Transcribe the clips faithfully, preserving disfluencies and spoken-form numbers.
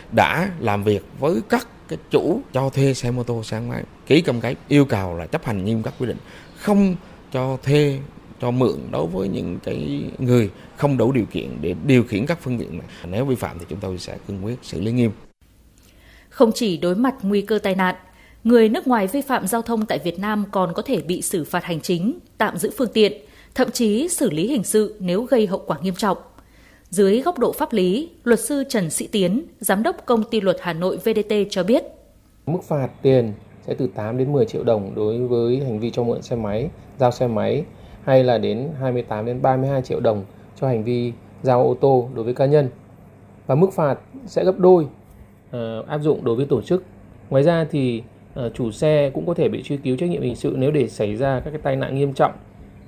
đã làm việc với các cái chủ cho thuê xe mô tô, xe gắn máy, ký cam kết yêu cầu là chấp hành nghiêm các quy định, không cho thuê, cho mượn đối với những cái người không đủ điều kiện để điều khiển các phương tiện này. Nếu vi phạm thì chúng tôi sẽ cương quyết xử lý nghiêm. Không chỉ đối mặt nguy cơ tai nạn, người nước ngoài vi phạm giao thông tại Việt Nam còn có thể bị xử phạt hành chính, tạm giữ phương tiện, thậm chí xử lý hình sự nếu gây hậu quả nghiêm trọng. Dưới góc độ pháp lý, luật sư Trần Sĩ Tiến, giám đốc công ty luật Hà Nội vê đê tê cho biết. Mức phạt tiền sẽ từ tám đến mười triệu đồng đối với hành vi cho mượn xe máy, giao xe máy, hay là đến hai mươi tám đến ba mươi hai triệu đồng cho hành vi giao ô tô đối với cá nhân. Và mức phạt sẽ gấp đôi uh, áp dụng đối với tổ chức. Ngoài ra thì uh, chủ xe cũng có thể bị truy cứu trách nhiệm hình sự nếu để xảy ra các cái tai nạn nghiêm trọng.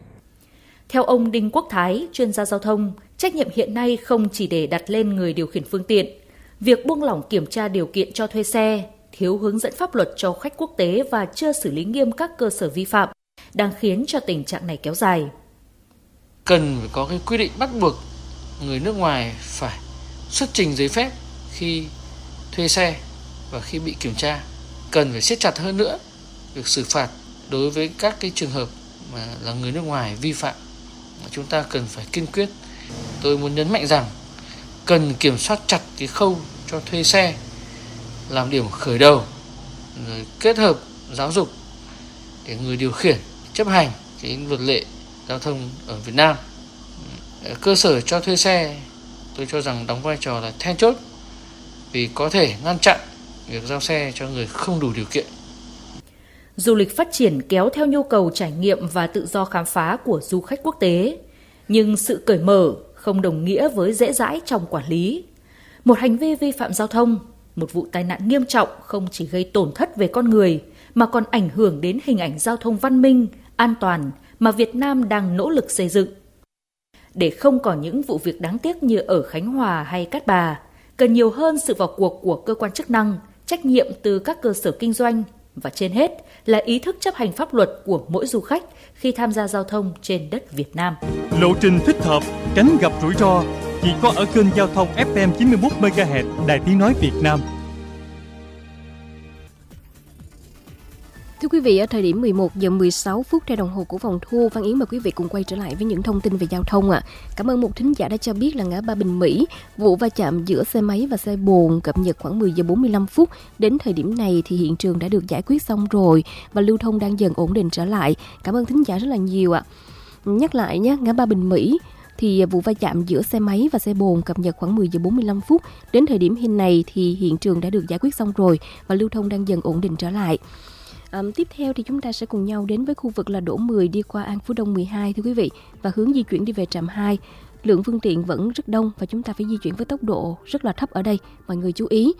Theo ông Đinh Quốc Thái, chuyên gia giao thông, trách nhiệm hiện nay không chỉ để đặt lên người điều khiển phương tiện. Việc buông lỏng kiểm tra điều kiện cho thuê xe, thiếu hướng dẫn pháp luật cho khách quốc tế và chưa xử lý nghiêm các cơ sở vi phạm đang khiến cho tình trạng này kéo dài. Cần phải có cái quy định bắt buộc người nước ngoài phải xuất trình giấy phép khi thuê xe và khi bị kiểm tra. Cần phải siết chặt hơn nữa việc xử phạt đối với các cái trường hợp mà là người nước ngoài vi phạm. Chúng ta cần phải kiên quyết. Tôi muốn nhấn mạnh rằng cần kiểm soát chặt cái khâu cho thuê xe làm điểm khởi đầu, rồi kết hợp giáo dục để người điều khiển chấp hành cái luật lệ giao thông ở Việt Nam. Cơ sở cho thuê xe tôi cho rằng đóng vai trò là then chốt vì có thể ngăn chặn việc giao xe cho người không đủ điều kiện. Du lịch phát triển kéo theo nhu cầu trải nghiệm và tự do khám phá của du khách quốc tế, nhưng sự cởi mở không đồng nghĩa với dễ dãi trong quản lý. Một hành vi vi phạm giao thông, một vụ tai nạn nghiêm trọng không chỉ gây tổn thất về con người mà còn ảnh hưởng đến hình ảnh giao thông văn minh, an toàn mà Việt Nam đang nỗ lực xây dựng. Để không có những vụ việc đáng tiếc như ở Khánh Hòa hay Cát Bà, cần nhiều hơn sự vào cuộc của cơ quan chức năng, trách nhiệm từ các cơ sở kinh doanh và trên hết là ý thức chấp hành pháp luật của mỗi du khách khi tham gia giao thông trên đất Việt Nam. Lộ trình thích hợp, tránh gặp rủi ro chỉ có ở kênh giao thông ép em chín mươi mốt mê ga héc Đài Tiếng nói Việt Nam. Thưa quý vị, ở thời điểm mười một giờ mười sáu phút theo đồng hồ của phòng thu, Văn Yến mời quý vị cùng quay trở lại với những thông tin về giao thông ạ. À. Cảm ơn một thính giả đã cho biết là ngã ba Bình Mỹ, vụ va chạm giữa xe máy và xe bồn cập nhật khoảng mười giờ bốn mươi lăm phút. Đến thời điểm này thì hiện trường đã được giải quyết xong rồi và lưu thông đang dần ổn định trở lại. Cảm ơn thính giả rất là nhiều ạ. À. Nhắc lại nhé, ngã ba Bình Mỹ thì vụ va chạm giữa xe máy và xe bồn cập nhật khoảng mười giờ bốn mươi lăm phút. Đến thời điểm hiện này thì hiện trường đã được giải quyết xong rồi và lưu thông đang dần ổn định trở lại. À, tiếp theo thì chúng ta sẽ cùng nhau đến với khu vực là Đỗ mười đi qua An Phú Đông mười hai thưa quý vị, và hướng di chuyển đi về trạm hai. Lượng phương tiện vẫn rất đông và chúng ta phải di chuyển với tốc độ rất là thấp ở đây, mọi người chú ý.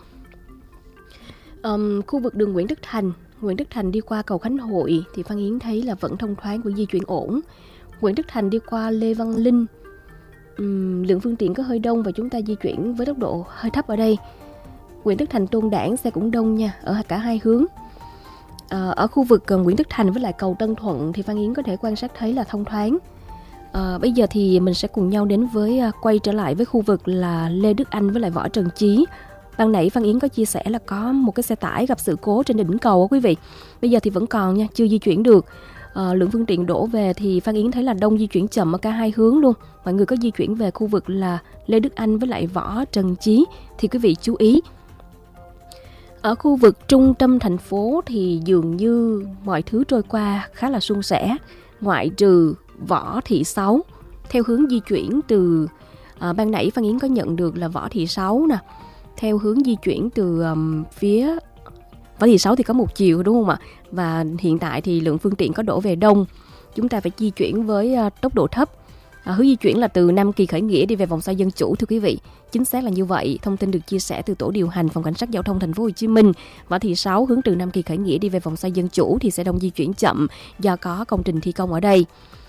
Um, khu vực đường Nguyễn Đức Thành, Nguyễn Đức Thành đi qua cầu Khánh Hội thì Phan Yến thấy là vẫn thông thoáng, vẫn di chuyển ổn. Nguyễn Đức Thành đi qua Lê Văn Linh, um, lượng phương tiện có hơi đông và chúng ta di chuyển với tốc độ hơi thấp ở đây. Nguyễn Đức Thành Tôn Đản xe cũng đông nha, ở cả hai hướng. À, ở khu vực Nguyễn Đức Thành với lại cầu Tân Thuận thì Phan Yến có thể quan sát thấy là thông thoáng. À, bây giờ thì mình sẽ cùng nhau đến với quay trở lại với khu vực là Lê Đức Anh với lại Võ Trần Chí. Ban nãy Phan Yến có chia sẻ là có một cái xe tải gặp sự cố trên đỉnh cầu quý vị. Bây giờ thì vẫn còn nha, chưa di chuyển được. À, lượng phương tiện đổ về thì Phan Yến thấy là đông, di chuyển chậm ở cả hai hướng luôn. Mọi người có di chuyển về khu vực là Lê Đức Anh với lại Võ Trần Chí thì quý vị chú ý. Ở khu vực trung tâm thành phố thì dường như mọi thứ trôi qua khá là suôn sẻ, ngoại trừ Võ Thị Sáu. Theo hướng di chuyển từ, à, ban nãy Phan Yến có nhận được là Võ Thị Sáu nè, theo hướng di chuyển từ um, phía Võ Thị Sáu thì có một chiều đúng không ạ? Và hiện tại thì lượng phương tiện có đổ về đông, chúng ta phải di chuyển với uh, tốc độ thấp. À, hướng di chuyển là từ Nam Kỳ Khởi Nghĩa đi về vòng xoay Dân Chủ thưa quý vị. Chính xác là như vậy. Thông tin được chia sẻ từ tổ điều hành phòng cảnh sát giao thông thành phố Hồ Chí Minh. Võ Thị Sáu hướng từ Nam Kỳ Khởi Nghĩa đi về vòng xoay Dân Chủ thì sẽ đông di chuyển chậm do có công trình thi công ở đây.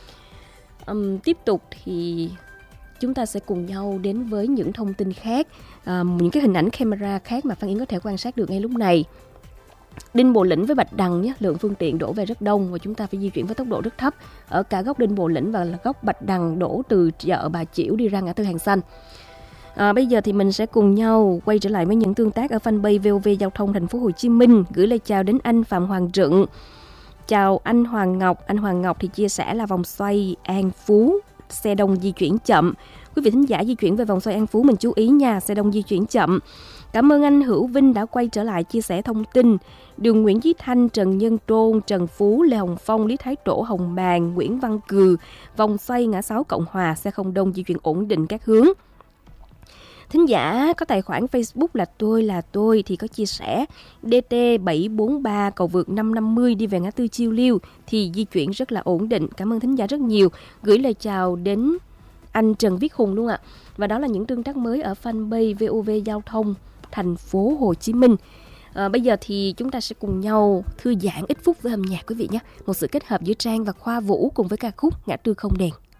Um, tiếp tục thì chúng ta sẽ cùng nhau đến với những thông tin khác, um, những cái hình ảnh camera khác mà Phan Yến có thể quan sát được ngay lúc này. Đinh Bộ Lĩnh với Bạch Đằng nhé, lượng phương tiện đổ về rất đông và chúng ta phải di chuyển với tốc độ rất thấp ở cả góc Đinh Bộ Lĩnh và góc Bạch Đằng, đổ từ chợ Bà Chiểu đi ra ngã tư Hàng Xanh. À, bây giờ thì mình sẽ cùng nhau quay trở lại với những tương tác ở fanpage vê o vê Giao thông Thành phố Hồ Chí Minh. Gửi lời chào đến anh Phạm Hoàng Rựng. Chào anh Hoàng Ngọc. Anh Hoàng Ngọc thì chia sẻ là vòng xoay An Phú xe đông di chuyển chậm. Quý vị thính giả di chuyển về vòng xoay An Phú mình chú ý nha, xe đông di chuyển chậm. Cảm ơn anh Hữu Vinh đã quay trở lại chia sẻ thông tin. Đường Nguyễn Chí Thanh, Trần Nhân Trôn, Trần Phú, Lê Hồng Phong, Lý Thái Tổ, Hồng Bàng, Nguyễn Văn Cừ, vòng xoay ngã sáu Cộng Hòa, xe không đông di chuyển ổn định các hướng. Thính giả có tài khoản Facebook là tôi là tôi thì có chia sẻ đê tê bảy bốn ba cầu vượt năm năm mươi đi về ngã tư Chiêu Liêu thì di chuyển rất là ổn định. Cảm ơn thính giả rất nhiều. Gửi lời chào đến anh Trần Viết Hùng luôn ạ. Và đó là những tương tác mới ở fanpage vê o vê Giao thông Thành phố Hồ Chí Minh. À, bây giờ thì chúng ta sẽ cùng nhau thư giãn ít phút với âm nhạc quý vị nhé. Một sự kết hợp giữa Trang và Khoa Vũ cùng với ca khúc Ngã tư không đèn.